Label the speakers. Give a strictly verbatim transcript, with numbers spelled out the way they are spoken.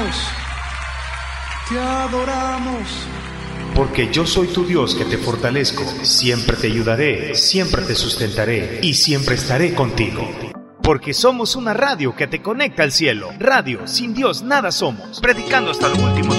Speaker 1: adoramos, te adoramos.
Speaker 2: Porque yo soy tu Dios que te fortalezco, siempre te ayudaré, siempre te sustentaré y siempre estaré contigo. Porque somos una radio que te conecta al cielo. Radio, sin Dios nada somos. Predicando hasta lo último.